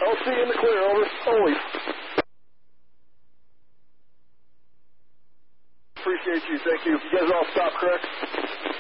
LC in the clear, over. Always. Appreciate you, thank you. You guys all stop, correct?